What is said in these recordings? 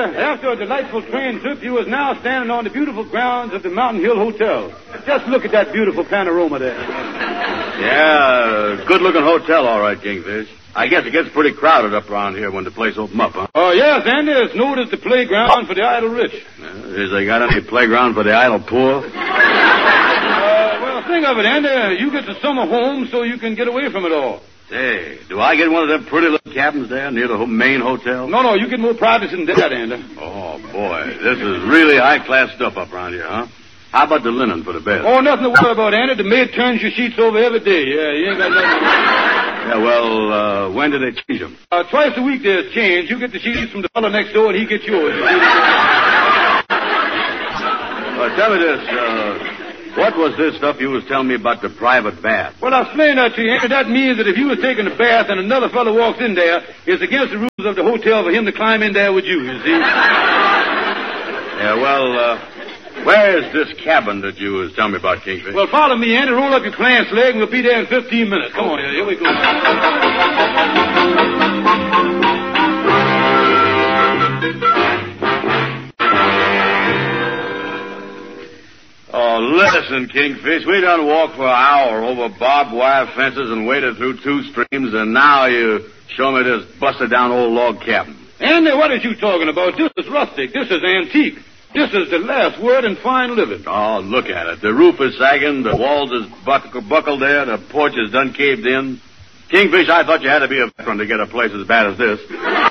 after a delightful train trip, you is now standing on the beautiful grounds of the Mountain Hill Hotel. Just look at that beautiful panorama there. Yeah, good-looking hotel, all right, Kingfish. I guess it gets pretty crowded up around here when the place opens up, huh? Oh, yes, Andy. It's known as the playground for the idle rich. Is they got any playground for the idle poor? Well, think of it, Andy. You get the summer home so you can get away from it all. Say, do I get one of them pretty little cabins there near the main hotel? No, you get more privacy than that, Andy. Oh, boy. This is really high-class stuff up around here, huh? How about the linen for the bed? Oh, nothing to worry about, Andy. The maid turns your sheets over every day. Yeah, you ain't got nothing. Yeah, well, when do they change them? Twice a week there's change. You get the sheets from the fellow next door, and he gets yours. Tell me this, what was this stuff you was telling me about the private bath? Well, I'll explain that to you, Andy. That means that if you was taking a bath and another fellow walks in there, it's against the rules of the hotel for him to climb in there with you see? Yeah, well, where is this cabin that you was telling me about, Kingfish? Well, follow me, Andy. Roll up your pants leg, and we'll be there in 15 minutes. Come on, here we go. Oh, listen, Kingfish, we done walked for an hour over barbed wire fences and waded through 2 streams, and now you show me this busted-down old log cabin. Andy, what is you talking about? This is rustic. This is antique. This is the last word in fine living. Oh, look at it. The roof is sagging, the walls is buckled there, the porch is done caved in. Kingfish, I thought you had to be a veteran to get a place as bad as this.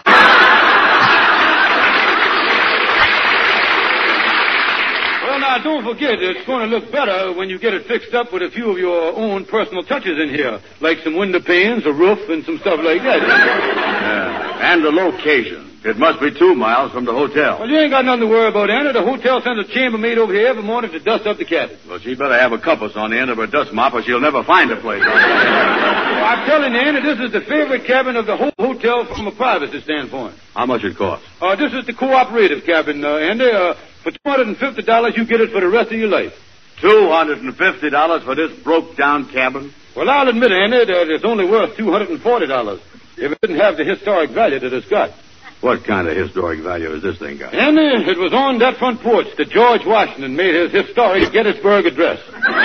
Well, now, don't forget, it's going to look better when you get it fixed up with a few of your own personal touches in here, like some window panes, a roof, and some stuff like that. Yeah, and the location. It must be 2 miles from the hotel. Well, you ain't got nothing to worry about, Andy. The hotel sends a chambermaid over here every morning to dust up the cabin. Well, she better have a compass on the end of her dust mop or she'll never find a place. I'm telling you, Andy, this is the favorite cabin of the whole hotel from a privacy standpoint. How much it costs? This is the cooperative cabin, Andy. For $250, you get it for the rest of your life. $250 for this broke-down cabin? Well, I'll admit, Andy, that it's only worth $240 if it didn't have the historic value that it's got. What kind of historic value has this thing got? Andy, it was on that front porch that George Washington made his historic Gettysburg Address.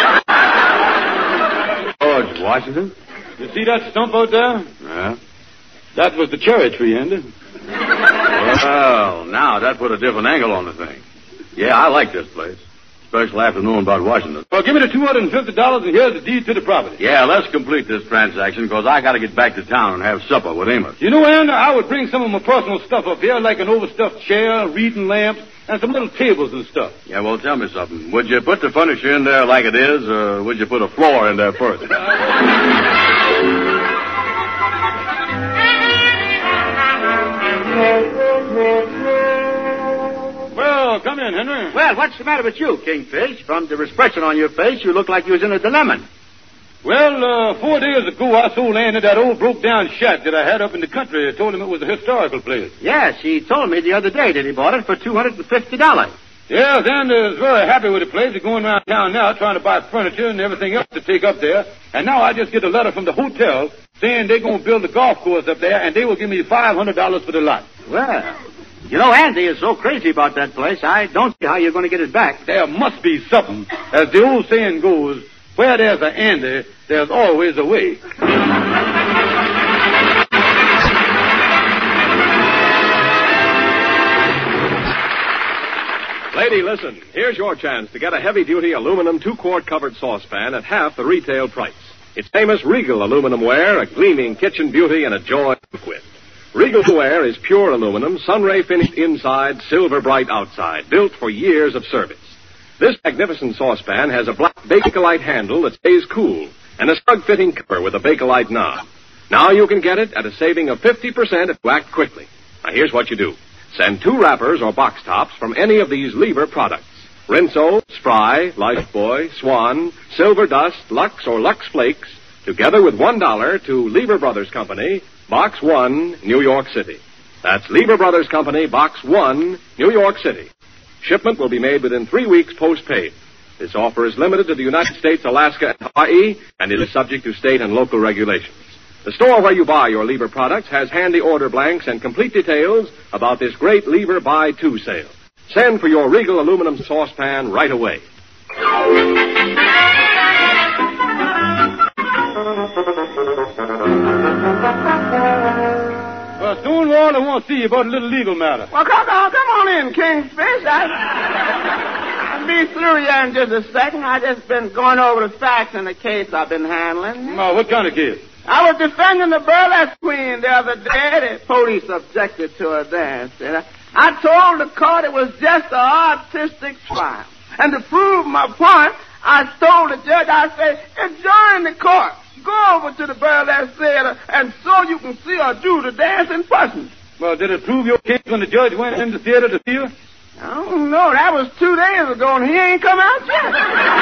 George Washington? You see that stump out there? Yeah. That was the cherry tree, Andy. Well, now that put a different angle on the thing. Yeah, I like this place. Especially after knowing about Washington. Well, give me the $250 and here's the deed to the property. Yeah, let's complete this transaction because I got to get back to town and have supper with Amos. You know, Andy, I would bring some of my personal stuff up here, like an overstuffed chair, reading lamps, and some little tables and stuff. Yeah, well, tell me something. Would you put the furniture in there like it is, or would you put a floor in there first? Well, come in, Henry. Well, what's the matter with you, Kingfish? From the expression on your face, you look like you was in a dilemma. Well, 4 days ago, I sold Andy that old broke-down shack that I had up in the country. I told him it was a historical place. Yes, he told me the other day that he bought it for $250. Yes, Andy is very happy with the place. He's going around town now trying to buy furniture and everything else to take up there. And now I just get a letter from the hotel saying they're going to build a golf course up there, and they will give me $500 for the lot. Well, you know, Andy is so crazy about that place, I don't see how you're going to get it back. There must be something. As the old saying goes, where there's an Andy, there's always a way. Lady, listen. Here's your chance to get a heavy-duty aluminum 2-quart covered saucepan at half the retail price. It's famous Regal aluminum ware, a gleaming kitchen beauty and a joy to cook with. Regal ware is pure aluminum, sunray finished inside, silver bright outside, built for years of service. This magnificent saucepan has a black Bakelite handle that stays cool and a snug-fitting cover with a Bakelite knob. Now you can get it at a saving of 50% if you act quickly. Now here's what you do. Send 2 wrappers or box tops from any of these Lever products. Rinso, Spry, Lifebuoy, Swan, Silver Dust, Lux, or Lux Flakes, together with $1 to Lever Brothers Company, Box 1, New York City. That's Lever Brothers Company, Box 1, New York City. Shipment will be made within 3 weeks post-paid. This offer is limited to the United States, Alaska, and Hawaii, and it is subject to state and local regulations. The store where you buy your Lever products has handy order blanks and complete details about this great Lever Buy 2 sale. Send for your Regal aluminum saucepan right away. Well, Stonewall, I want to see you about a little legal matter. Well, come on in, Kingfish. I'll be through here in just a second. I just been going over the facts in the case I've been handling. Oh, what kind of case? I was defending the burlesque queen the other day. The police objected to her dance. And I told the court it was just an artistic trial. And to prove my point, I told the judge, I said, adjourn the court. Go over to the burlesque theater and so you can see her do the dance in person. Well, did it prove your case when the judge went in the theater to see her? I don't know. That was 2 days ago, and he ain't come out yet.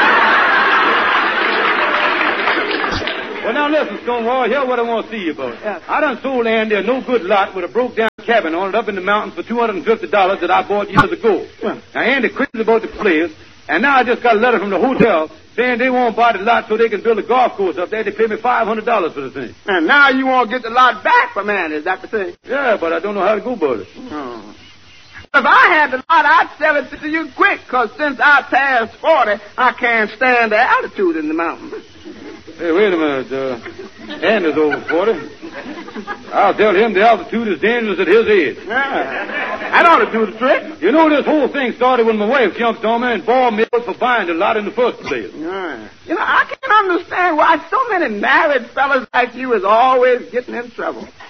Well, now listen, Stonewall, here's what I want to see you about. Yeah. I done sold Andy a no-good lot with a broke-down cabin on it up in the mountains for $250 that I bought years ago. Yeah. Now, Andy crazy about the place, and now I just got a letter from the hotel saying they won't buy the lot so they can build a golf course up there. They pay me $500 for the thing. And now you want to get the lot back from Andy, is that the thing? Yeah, but I don't know how to go about it. Oh. If I had the lot, I'd sell it to you quick, because since I passed 40, I can't stand the altitude in the mountains. Hey, wait a minute. Andy's over 40. I'll tell him the altitude is dangerous at his age. Yeah. That ought to do the trick. You know, this whole thing started when my wife jumped on me and bore me out for buying the lot in the first place. Yeah. You know, I can't understand why so many married fellas like you is always getting in trouble.